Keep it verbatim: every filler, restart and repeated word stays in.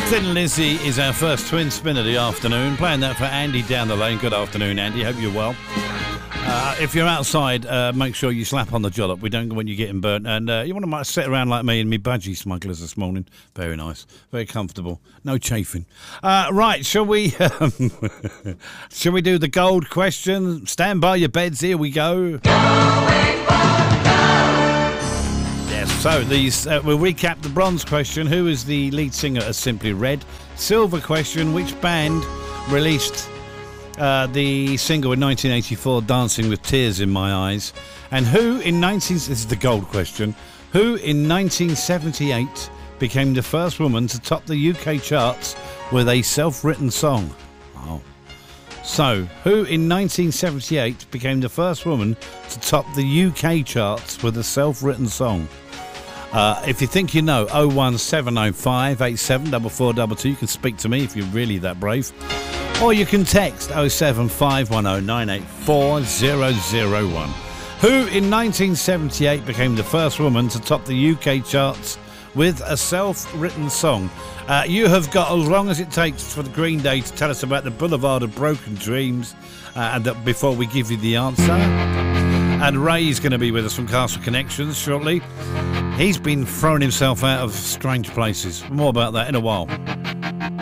Thin Lizzy is our first twin spin of the afternoon. Playing that for Andy down the lane. Good afternoon, Andy. Hope you're well. Uh, if you're outside, uh, make sure you slap on the jollop. We don't want you getting burnt. And uh, you want to sit around like me and me budgie smugglers this morning. Very nice. Very comfortable. No chafing. Uh, right, shall we um, shall we do the gold question? Stand by your beds. Here we go. Yes, so these uh, we'll recap the bronze question. Who is the lead singer of Simply Red? Silver question. Which band released Uh, the single in nineteen eighty-four, Dancing with Tears in My Eyes? And who in nineteen this is the gold question, who in nineteen seventy-eight became the first woman to top the U K charts with a self-written song? Oh. So, who in nineteen seventy-eight became the first woman to top the U K charts with a self-written song? Uh, if you think you know, oh one seven oh five eight seven four four two two. You can speak to me if you're really that brave. Or you can text oh seven five one oh nine eight four oh oh one. Who in nineteen seventy-eight became the first woman to top the U K charts with a self-written song? Uh, you have got as long as it takes for the Green Day to tell us about the Boulevard of Broken Dreams uh, and that before we give you the answer. And Ray's going to be with us from Castle Connections shortly. He's been throwing himself out of strange places. More about that in a while.